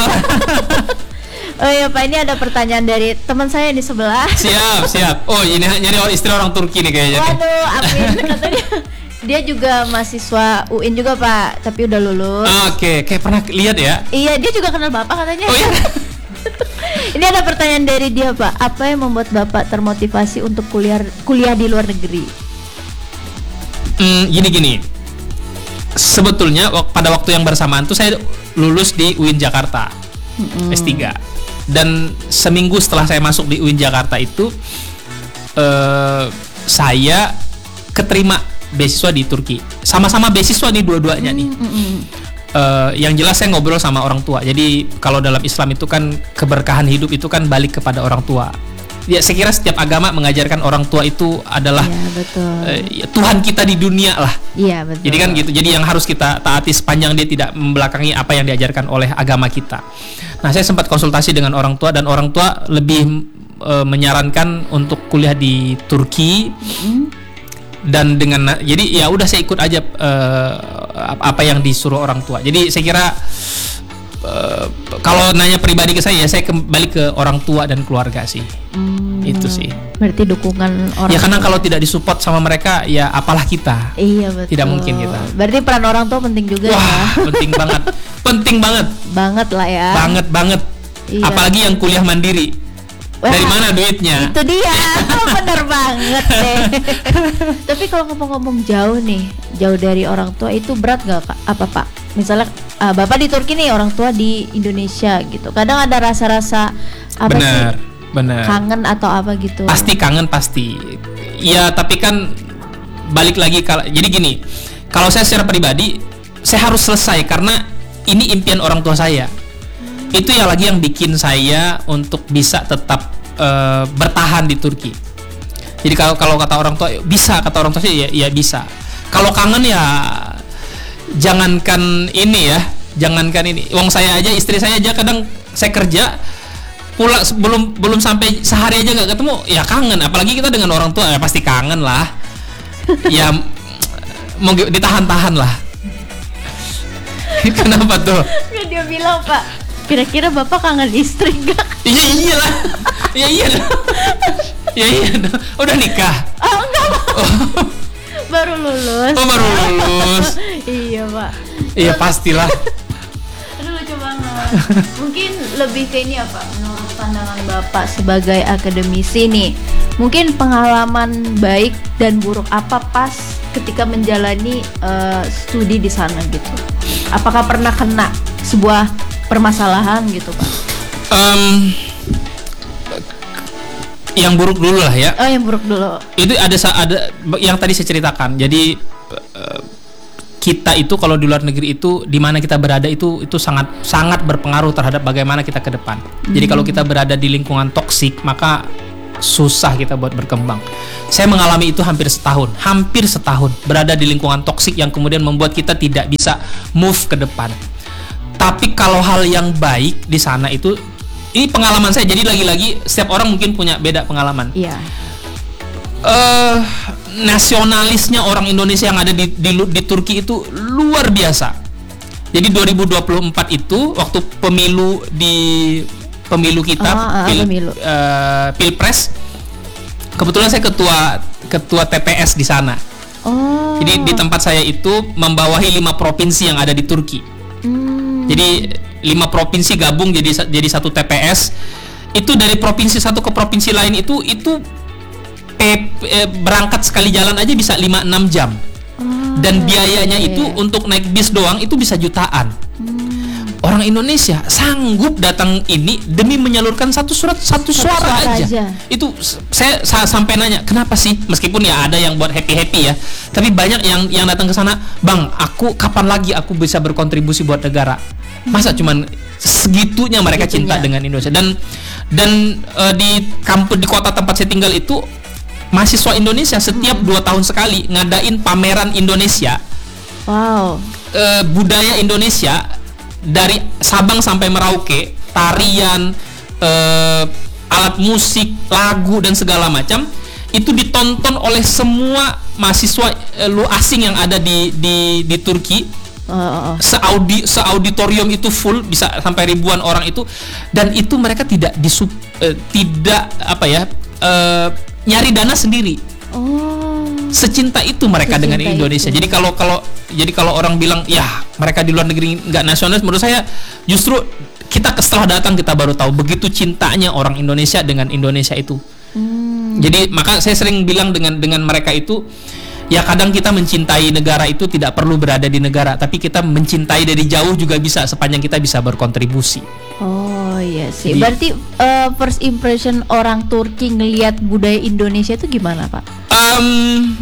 Oh iya Pak, ini ada pertanyaan dari teman saya di sebelah. Siap, siap. Oh ini nyari istri orang Turki nih kayaknya. Waduh, amin. Katanya dia juga mahasiswa U I N juga Pak, tapi udah lulus. Oke, okay. Kayak pernah lihat ya? Iya, dia juga kenal Bapak katanya. Oh iya. Ini ada pertanyaan dari dia Pak. Apa yang membuat Bapak termotivasi untuk kuliah kuliah di luar negeri? Hmm, gini-gini. Sebetulnya pada waktu yang bersamaan tuh saya lulus di U I N Jakarta, mm-hmm. S tiga. Dan seminggu setelah saya masuk di U I N Jakarta itu, eh, saya keterima beasiswa di Turki. Sama-sama beasiswa nih dua-duanya nih. Mm-hmm. Uh, yang jelas saya ngobrol sama orang tua. Jadi kalau dalam Islam itu kan keberkahan hidup itu kan balik kepada orang tua. Ya saya kira setiap agama mengajarkan orang tua itu adalah ya, betul. Uh, ya, Tuhan kita di dunia lah. Iya betul. Jadi kan gitu. Jadi yang harus kita taati sepanjang dia tidak membelakangi apa yang diajarkan oleh agama kita. Nah saya sempat konsultasi dengan orang tua dan orang tua lebih uh, menyarankan untuk kuliah di Turki. Mm-hmm. Dan dengan jadi ya udah saya ikut aja uh, apa yang disuruh orang tua. Jadi saya kira uh, kalau nanya pribadi ke saya ya saya kembali ke orang tua dan keluarga sih. Hmm, itu sih. Berarti dukungan orang. Ya karena kalau tidak disupport sama mereka ya apalah kita. Iya betul. Tidak mungkin kita. Berarti peran orang tua penting juga. Wah, ya. penting banget. Penting banget. Banget lah ya. Banget banget. Iya. Apalagi yang kuliah mandiri. Wah, dari mana duitnya? Itu dia, oh, bener banget deh. Tapi kalau ngomong-ngomong jauh nih, jauh dari orang tua itu berat gak Kak? Apa Pak? Misalnya uh, Bapak di Turki nih, orang tua di Indonesia gitu. Kadang ada rasa-rasa apa bener, sih? Bener. Kangen atau apa gitu? Pasti kangen pasti. Ya tapi kan balik lagi kalau jadi gini, kalau saya secara pribadi saya harus selesai karena ini impian orang tua saya. Itu ya lagi yang bikin saya untuk bisa tetap uh, bertahan di Turki. Jadi kalau kalau kata orang tua bisa, kata orang tua sih ya, ya bisa. Kalau kangen ya jangankan ini ya, jangankan ini. Uang saya aja, istri saya aja kadang saya kerja pulang belum belum sampai sehari aja nggak ketemu, ya kangen. Apalagi kita dengan orang tua ya pasti kangen lah. Ya mau ditahan-tahan lah. Kenapa tuh? Dia bilang Pak. Kira-kira Bapak kangen istri gak? Iya iyalah. Ya iya. Ya iya. Udah nikah? Oh enggak Pak. Oh. Baru lulus. Oh baru lulus. Iya Pak. Iya pastilah. Aduh lucu banget. Mungkin lebih ke ini apa? Menurut pandangan Bapak sebagai akademisi nih, mungkin pengalaman baik dan buruk apa pas ketika menjalani uh, studi di sana gitu? Apakah pernah kena sebuah permasalahan gitu Pak? Um, yang buruk dulu lah ya. Oh yang buruk dulu. Itu ada ada yang tadi saya ceritakan. Jadi uh, kita itu kalau di luar negeri itu di mana kita berada itu itu sangat sangat berpengaruh terhadap bagaimana kita ke depan. Hmm. Jadi kalau kita berada di lingkungan toksik maka susah kita buat berkembang. Saya mengalami itu hampir setahun, hampir setahun berada di lingkungan toksik yang kemudian membuat kita tidak bisa move ke depan. Tapi kalau hal yang baik di sana itu, ini pengalaman saya. Jadi lagi-lagi setiap orang mungkin punya beda pengalaman. Iya. Uh, nasionalisnya orang Indonesia yang ada di, di di Turki itu luar biasa. Jadi dua ribu dua puluh empat itu waktu pemilu di pemilu kita, oh, uh, pil, pemilu. Uh, pilpres, kebetulan saya ketua ketua T P S di sana. Oh. Jadi di tempat saya itu membawahi lima provinsi yang ada di Turki. Hmm. Jadi lima provinsi gabung jadi jadi satu T P S. Itu dari provinsi satu ke provinsi lain itu itu eh, eh, berangkat sekali jalan aja bisa lima enam jam. Oh, dan biayanya okay. itu untuk naik bis doang itu bisa jutaan. Hmm. Orang Indonesia sanggup datang ini demi menyalurkan satu surat satu, satu suara, suara aja. aja. Itu saya, saya sampai nanya, kenapa sih? Meskipun ya ada yang buat happy-happy ya, tapi banyak yang yang datang ke sana, "Bang, aku kapan lagi aku bisa berkontribusi buat negara?" Masa hmm. cuman segitunya mereka Segitunya. cinta dengan Indonesia. Dan dan uh, di kampus di kota tempat saya tinggal itu mahasiswa Indonesia setiap hmm. dua tahun sekali ngadain pameran Indonesia. Wow. Uh, budaya Indonesia dari Sabang sampai Merauke, tarian, uh, alat musik, lagu dan segala macam itu ditonton oleh semua mahasiswa uh, lu asing yang ada di di di Turki. Uh, uh. Seaudi seauditorium itu full, bisa sampai ribuan orang itu, dan itu mereka tidak disup, uh, tidak apa ya uh, nyari dana sendiri. Oh. Secinta itu mereka Secinta dengan Indonesia. Itu. Jadi kalau kalau jadi kalau orang bilang ya mereka di luar negeri nggak nasionalis, menurut saya justru kita setelah datang kita baru tahu begitu cintanya orang Indonesia dengan Indonesia itu. Hmm. Jadi maka saya sering bilang dengan dengan mereka itu, ya kadang kita mencintai negara itu tidak perlu berada di negara, tapi kita mencintai dari jauh juga bisa sepanjang kita bisa berkontribusi. Oh iya sih. Jadi, berarti uh, first impression orang Turki ngelihat budaya Indonesia itu gimana, Pak? Um,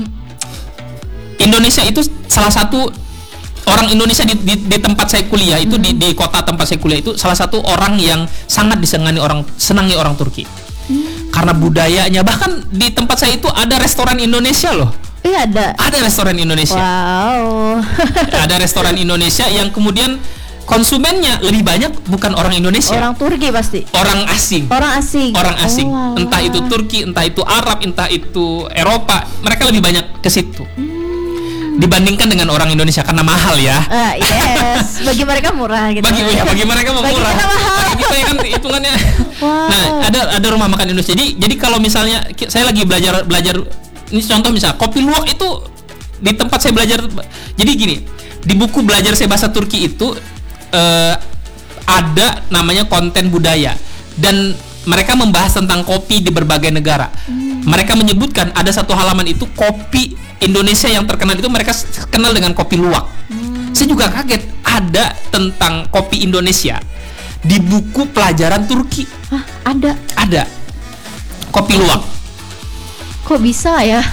Indonesia itu salah satu orang Indonesia di, di, di tempat saya kuliah itu mm-hmm. di, di kota tempat saya kuliah itu salah satu orang yang sangat disengani orang senangi orang Turki. Mm. Karena budayanya, bahkan di tempat saya itu ada restoran Indonesia loh. Iya ada. Ada restoran Indonesia. Wow. Ada restoran Indonesia yang kemudian konsumennya lebih banyak bukan orang Indonesia. Orang Turki pasti. Orang asing. Orang asing. Orang asing. Oh, entah itu Turki, entah itu Arab, entah itu Eropa, mereka lebih banyak ke situ. Hmm. Dibandingkan dengan orang Indonesia karena mahal ya. Uh, yes. Bagi mereka murah gitu. Bagi ya, bagi mereka murah. Bagi kita mahal. Bagi kita kan hitungannya. Wow. Nah, ada ada rumah makan Indonesia. Jadi jadi kalau misalnya saya lagi belajar belajar ini contoh misal kopi luwak itu di tempat saya belajar. Jadi gini, di buku belajar saya bahasa Turki itu uh, ada namanya konten budaya dan mereka membahas tentang kopi di berbagai negara. Hmm. Mereka menyebutkan ada satu halaman itu kopi Indonesia yang terkenal itu mereka kenal dengan kopi luwak. Hmm. Saya juga kaget ada tentang kopi Indonesia di buku pelajaran Turki. Hah, ada? Ada. Kopi luwak. Kok bisa ya?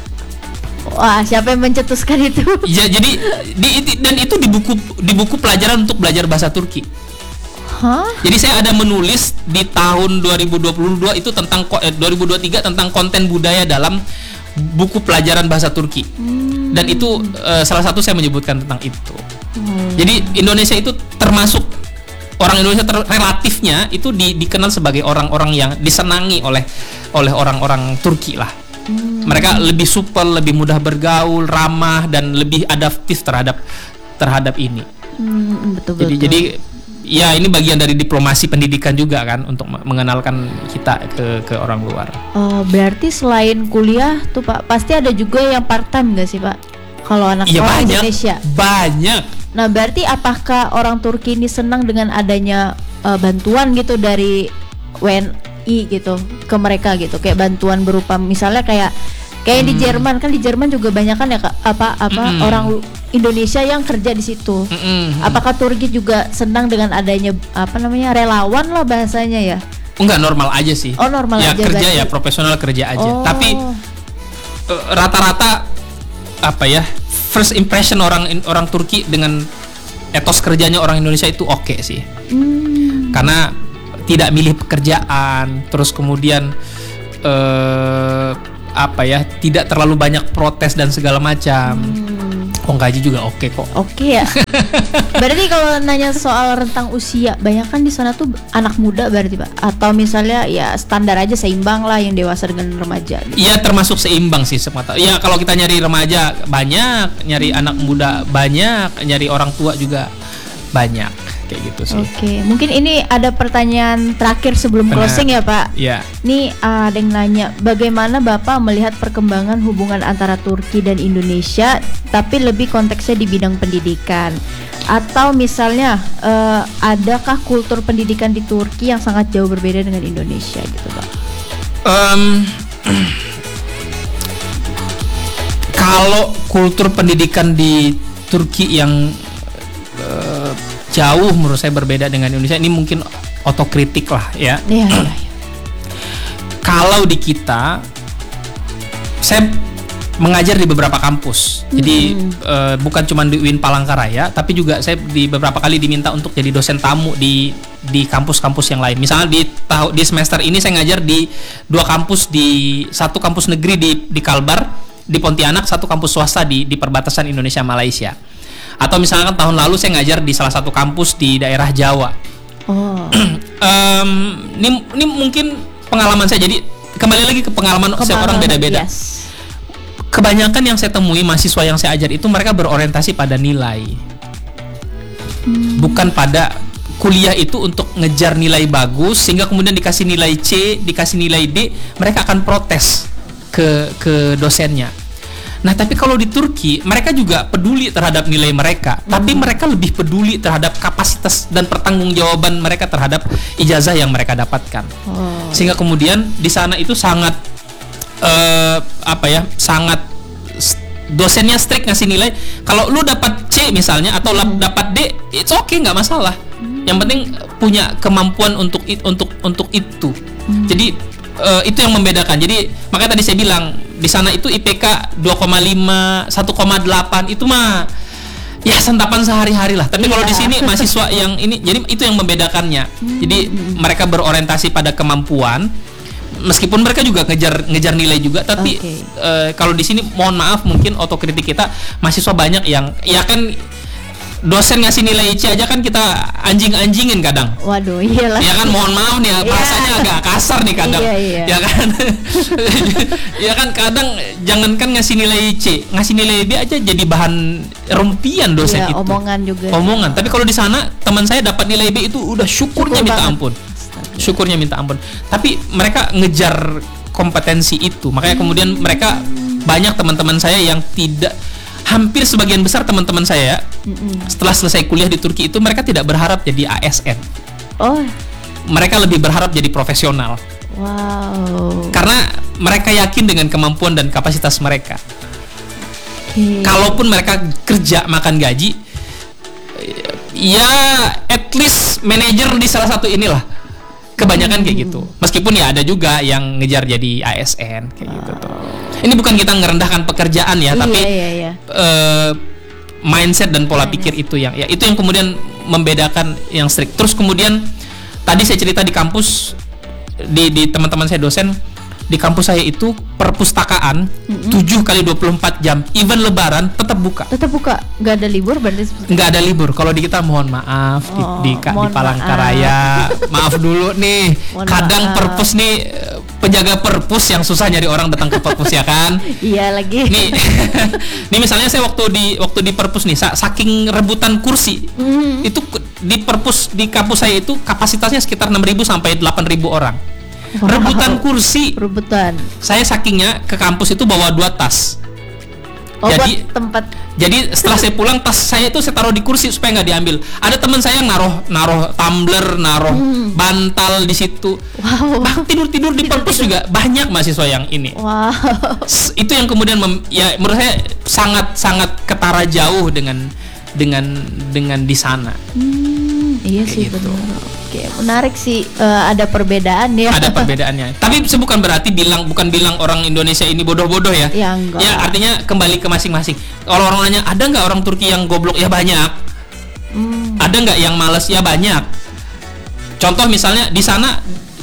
Wah, siapa yang mencetuskan itu? Ya, jadi di, dan itu di buku di buku pelajaran untuk belajar bahasa Turki. Hah? Jadi saya ada menulis di tahun dua ribu dua puluh dua itu tentang eh, dua ribu dua puluh tiga tentang konten budaya dalam buku pelajaran bahasa Turki. Hmm. Dan itu eh, salah satu saya menyebutkan tentang itu. Hmm. Jadi Indonesia itu termasuk orang Indonesia ter- relatifnya itu di, dikenal sebagai orang-orang yang disenangi oleh oleh orang-orang Turki lah. Hmm. Mereka lebih supel, lebih mudah bergaul, ramah dan lebih adaptif terhadap terhadap ini. Hmm, betul, jadi betul. jadi ya ini bagian dari diplomasi pendidikan juga kan untuk mengenalkan kita ke ke orang luar. Oh, berarti selain kuliah tuh Pak pasti ada juga yang part time nggak sih Pak? Kalau anak ya, orang banyak, Indonesia. Banyak. Nah, berarti apakah orang Turki ini senang dengan adanya uh, bantuan gitu dari W N I gitu ke mereka gitu, kayak bantuan berupa misalnya kayak kayak hmm. di Jerman kan di Jerman juga banyak kan ya apa apa hmm. orang Indonesia yang kerja di situ. Hmm. Apakah Turki juga senang dengan adanya apa namanya relawan lah bahasanya ya? Enggak, normal aja sih. Oh, normal ya, aja. Ya kerja berarti. Ya profesional kerja aja. Oh. Tapi uh, rata-rata apa ya first impression orang orang Turki dengan etos kerjanya orang Indonesia itu oke okay sih. Hmm. Karena tidak milih pekerjaan, terus kemudian uh, apa ya, tidak terlalu banyak protes dan segala macam. Hmm. Oh, gaji juga oke okay kok. Oke okay ya. Berarti kalau nanya soal rentang usia, banyak kan di sana tuh anak muda berarti Pak? Atau misalnya ya standar aja seimbang lah yang dewasa dengan remaja? Iya gitu. Termasuk seimbang sih semata. Ya kalau kita nyari remaja banyak, nyari hmm. anak muda banyak, nyari orang tua juga banyak, kayak gitu sih. Oke, okay. Mungkin ini ada pertanyaan terakhir sebelum Benar. closing ya Pak. Iya. Nih uh, ada yang nanya, bagaimana Bapak melihat perkembangan hubungan antara Turki dan Indonesia, tapi lebih konteksnya di bidang pendidikan? Atau misalnya uh, adakah kultur pendidikan di Turki yang sangat jauh berbeda dengan Indonesia gitu Pak? Um, kalau kultur pendidikan di Turki yang Uh, jauh menurut saya berbeda dengan Indonesia, ini mungkin otokritik lah ya. Iya, iya, iya. Kalau di kita, saya mengajar di beberapa kampus, mm-hmm. jadi uh, bukan cuma di U I N Palangkaraya, tapi juga saya di beberapa kali diminta untuk jadi dosen tamu di di kampus-kampus yang lain. Misalnya di tahu di semester ini saya ngajar di dua kampus, di satu kampus negeri di di Kalbar di Pontianak, satu kampus swasta di di perbatasan Indonesia Malaysia. Atau misalkan tahun lalu saya ngajar di salah satu kampus di daerah Jawa. Oh. um, ini, ini mungkin pengalaman saya. Jadi kembali lagi ke pengalaman, pengalaman setiap orang beda-beda. Yes. Kebanyakan yang saya temui mahasiswa yang saya ajar itu mereka berorientasi pada nilai, hmm. bukan pada kuliah itu untuk ngejar nilai bagus sehingga kemudian dikasih nilai C, dikasih nilai D, mereka akan protes ke ke dosennya. Nah, tapi kalau di Turki, mereka juga peduli terhadap nilai mereka, hmm. tapi mereka lebih peduli terhadap kapasitas dan pertanggungjawaban mereka terhadap ijazah yang mereka dapatkan. Oh. Sehingga kemudian di sana itu sangat uh, apa ya, sangat dosennya strict ngasih nilai. Kalau lu dapat C misalnya atau hmm. dapat D, it's okay, nggak masalah. Hmm. Yang penting punya kemampuan untuk untuk untuk itu. Hmm. Jadi Uh, itu yang membedakan. Jadi makanya tadi saya bilang di sana itu I P K dua koma lima, satu koma delapan itu mah ya santapan sehari-hari lah. Tapi yeah. kalau di sini mahasiswa yang ini, jadi itu yang membedakannya. Hmm. Jadi mereka berorientasi pada kemampuan, meskipun mereka juga ngejar ngejar nilai juga. Tapi okay. uh, kalau di sini mohon maaf mungkin otokritik kita, mahasiswa banyak yang ya kan dosen ngasih nilai C aja kan kita anjing-anjingin kadang. Waduh, iyalah. Ya kan, mohon maaf nih ya, bahasanya yeah. agak kasar nih kadang. Iya, iya. Ya kan. Ya kan kadang jangankan ngasih nilai C, ngasih nilai B aja jadi bahan rumpian dosen yeah, itu. Omongan juga. Omongan. Tapi kalau di sana teman saya dapat nilai B itu udah syukurnya Syukur minta banget. ampun. Syukurnya minta ampun. Tapi mereka ngejar kompetensi itu. Makanya kemudian mereka banyak teman-teman saya yang tidak, hampir sebagian besar teman-teman saya mm-mm. setelah selesai kuliah di Turki itu mereka tidak berharap jadi A S N. Oh. Mereka lebih berharap jadi profesional. Wow. Karena mereka yakin dengan kemampuan dan kapasitas mereka. Okay. Kalaupun mereka kerja makan gaji, ya at least manajer di salah satu inilah. Kebanyakan hmm. kayak gitu. Meskipun ya ada juga yang ngejar jadi A S N kayak wow. gitu tuh. Ini bukan kita ngerendahkan pekerjaan ya, iya, tapi iya, iya. Uh, mindset dan pola pikir itu yang ya itu yang kemudian membedakan yang strict. Terus kemudian tadi saya cerita di kampus, di di teman-teman saya dosen di kampus saya itu perpustakaan mm-hmm. tujuh kali dua puluh empat jam, even lebaran tetap buka. Tetap buka, nggak ada libur berarti? Nggak ada libur. Kalau di kita mohon maaf oh, di, di, di Palangkaraya, maaf. maaf dulu nih. Mohon kadang maaf. Perpus nih, penjaga perpus yang susah nyari orang datang ke perpus ya kan? Iya lagi. Nih, nih misalnya saya waktu di waktu di perpus nih, saking rebutan kursi, mm-hmm. itu di perpus di kampus saya itu kapasitasnya sekitar enam ribu sampai delapan ribu orang. Wow. Rebutan kursi. Rebutan. Saya sakingnya ke kampus itu bawa dua tas. Oh, jadi tempat. Jadi setelah saya pulang, tas saya itu saya taruh di kursi supaya nggak diambil. Ada teman saya yang naruh naruh tumbler, naruh hmm. bantal di situ. Wow. Bah, tidur tidur di perpus juga banyak mahasiswa yang ini. Wow. Itu yang kemudian mem, ya menurut saya sangat sangat ketara jauh dengan dengan dengan di sana. Hmm, iya kayak sih gitu. Benar. Oke, menarik sih, uh, ada perbedaan ya. Ada perbedaannya. Tapi itu bukan berarti bilang bukan bilang orang Indonesia ini bodoh-bodoh ya. Ya enggak. Ya artinya kembali ke masing-masing. Kalau orang nanya ada nggak orang Turki yang goblok, ya banyak. Hmm. Ada nggak yang malas, ya banyak. Contoh misalnya di sana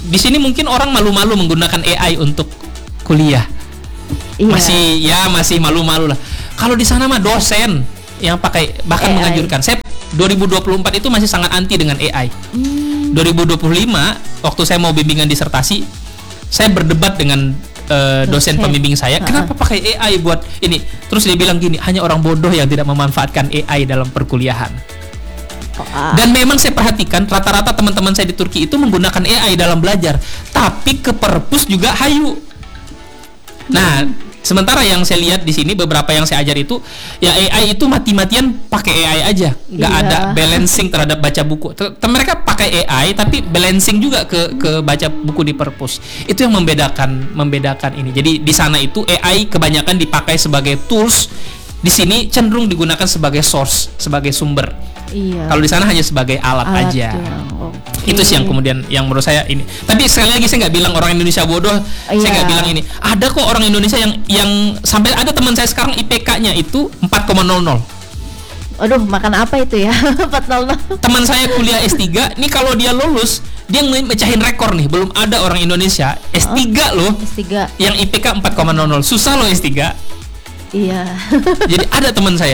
di sini mungkin orang malu-malu menggunakan A I untuk kuliah. Iya. Masih ya masih malu-malu lah. Kalau di sana mah dosen yang pakai bahkan A I. Menganjurkan. Saya dua ribu dua puluh empat itu masih sangat anti dengan A I. Hmm. dua ribu dua puluh lima waktu saya mau bimbingan disertasi, saya berdebat dengan uh, dosen, dosen pembimbing saya, ha. Kenapa pakai A I buat ini? Terus dia bilang gini, hanya orang bodoh yang tidak memanfaatkan A I dalam perkuliahan. Oh, ah. Dan memang saya perhatikan rata-rata teman-teman saya di Turki itu menggunakan A I dalam belajar, tapi ke perpus juga hayu. Nah, sementara yang saya lihat di sini beberapa yang saya ajar itu ya A I itu mati-matian pakai A I aja, nggak iya. ada balancing terhadap baca buku. Mereka pakai A I tapi balancing juga ke ke baca buku di perpus. Itu yang membedakan membedakan ini. Jadi di sana itu A I kebanyakan dipakai sebagai tools, di sini cenderung digunakan sebagai source, sebagai sumber. Iya. Kalau di sana hanya sebagai alat, alat aja. Okay. Itu sih yang kemudian yang menurut saya ini. Tapi sekali lagi saya nggak bilang orang Indonesia bodoh. Iya. Saya nggak bilang ini. Ada kok orang Indonesia yang yang sampai ada teman saya sekarang I P K-nya itu empat koma nol nol. Aduh, makan apa itu ya? empat nol nol. Teman saya kuliah S tiga, nih kalau dia lulus, dia mecahin rekor nih. Belum ada orang Indonesia S tiga oh, loh. S tiga. Yang I P K empat koma nol nol. Susah loh S tiga. Iya. Jadi ada teman saya.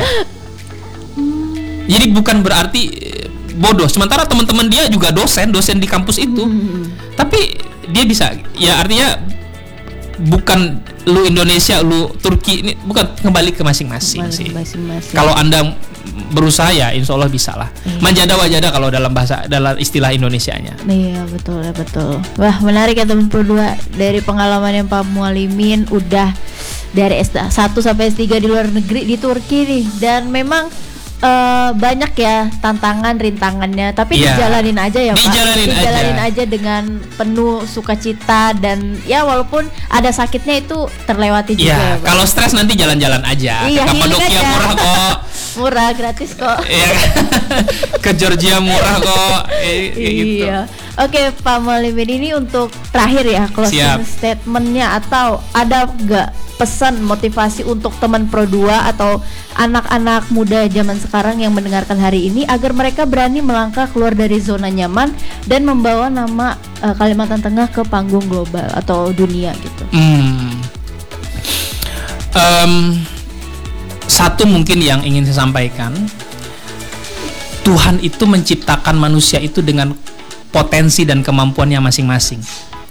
Jadi bukan berarti bodoh. Sementara teman-teman dia juga dosen, dosen di kampus itu. Hmm. Tapi dia bisa, ya artinya bukan lu Indonesia, lu Turki, ini bukan, kembali ke masing-masing sih. Masing-masing. Kalau Anda berusaha ya insya Allah bisa lah. Hmm. Manjada wajada kalau dalam bahasa, dalam istilah Indonesianya. Iya betul ya betul. Wah menarik ya teman berdua, dari pengalaman yang Pak Mualimin udah dari S satu sampai S tiga di luar negeri di Turki nih, dan memang Uh, banyak ya tantangan rintangannya, tapi yeah. dijalanin aja ya Pak. Dijalanin, dijalanin aja. aja dengan penuh sukacita, dan ya walaupun ada sakitnya itu terlewati juga. Yeah. Ya, kalau stres nanti jalan-jalan aja. Iya, ke Kapadokia murah kok. Murah, gratis kok. Ke Georgia murah kok. E, iya. Gitu. Oke Pak Mualimin, ini untuk terakhir ya closing statementnya, atau ada nggak pesan motivasi untuk teman Pro dua atau anak-anak muda zaman sekarang yang mendengarkan hari ini agar mereka berani melangkah keluar dari zona nyaman dan membawa nama uh, Kalimantan Tengah ke panggung global atau dunia gitu? Hmm. Um, satu mungkin yang ingin saya sampaikan, Tuhan itu menciptakan manusia itu dengan potensi dan kemampuannya masing-masing.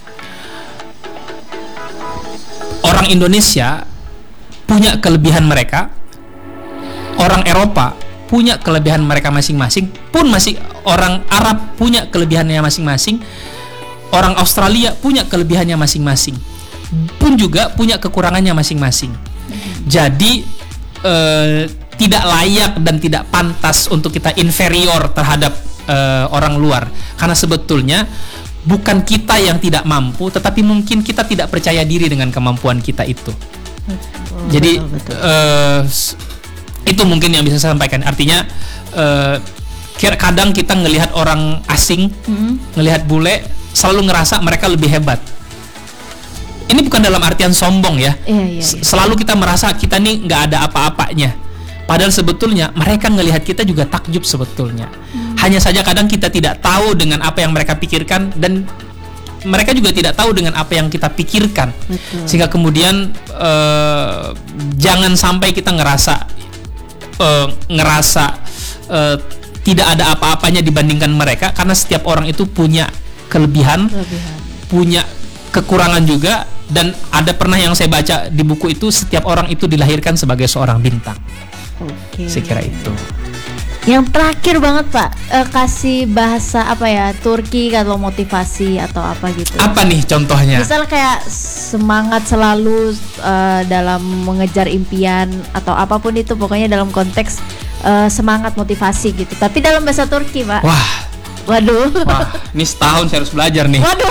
Orang Indonesia punya kelebihan mereka, orang Eropa punya kelebihan mereka masing-masing, pun masih orang Arab punya kelebihannya masing-masing, orang Australia punya kelebihannya masing-masing, pun juga punya kekurangannya masing-masing. Jadi eh, tidak layak dan tidak pantas untuk kita inferior terhadap eh, orang luar, karena sebetulnya bukan kita yang tidak mampu, tetapi mungkin kita tidak percaya diri dengan kemampuan kita itu. Oh, Jadi betul, betul. Uh, itu mungkin yang bisa saya sampaikan. Artinya uh, kadang kita ngelihat orang asing, mm-hmm. ngelihat bule, selalu ngerasa mereka lebih hebat. Ini bukan dalam artian sombong ya. Iya, iya, iya. Selalu kita merasa kita nih nggak ada apa-apanya. Padahal sebetulnya mereka ngelihat kita juga takjub sebetulnya. Hmm. Hanya saja kadang kita tidak tahu dengan apa yang mereka pikirkan, dan mereka juga tidak tahu dengan apa yang kita pikirkan. Betul. Sehingga kemudian uh, jangan sampai kita ngerasa uh, ngerasa uh, tidak ada apa-apanya dibandingkan mereka, karena setiap orang itu punya kelebihan, kelebihan. punya kekurangan juga, dan ada pernah yang saya baca di buku itu, setiap orang itu dilahirkan sebagai seorang bintang. Oke. Saya kira itu. Yang terakhir banget Pak, eh, kasih bahasa apa ya, Turki kalau motivasi atau apa gitu. Apa nih contohnya? Misal kayak semangat selalu uh, dalam mengejar impian atau apapun itu, pokoknya dalam konteks uh, semangat motivasi gitu. Tapi dalam bahasa Turki Pak. Wah. Waduh. Wah, ini setahun saya harus belajar nih. Waduh.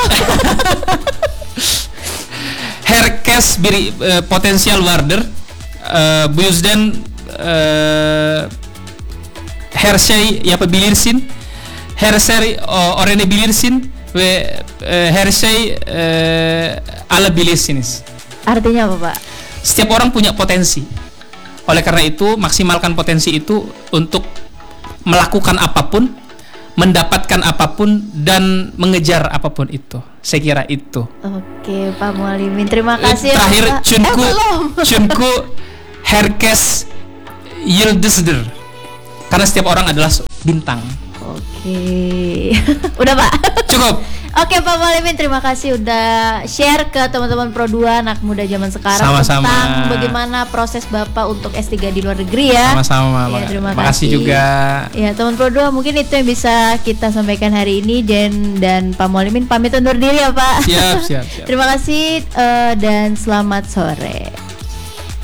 Herkes biri uh, potensial warder, uh, bu yüzden Uh, her şey yapabilirsin, her şey uh, öğrenebilirsin ve uh, her şey uh, alabilirsiniz. Artinya apa Pak? Setiap orang punya potensi. Oleh karena itu maksimalkan potensi itu untuk melakukan apapun, mendapatkan apapun dan mengejar apapun itu. Saya kira itu. Oke, Pak Mualimin, terima kasih. Terakhir, ya, Pak. Cunku, eh, Cunku Herkes Yıldızdır. Karena setiap orang adalah bintang. Oke, udah Pak. Cukup. Oke Pak Mualimin, terima kasih udah share ke teman-teman Pro dua anak muda zaman sekarang. Sama-sama. Tentang bagaimana proses Bapak untuk S tiga di luar negeri ya. Sama-sama. Ya, terima kasih. kasih juga. Ya teman Pro dua, mungkin itu yang bisa kita sampaikan hari ini. Dan dan Pak Mualimin pamit undur diri ya Pak. Siap, siap, siap. Terima kasih uh, dan selamat sore.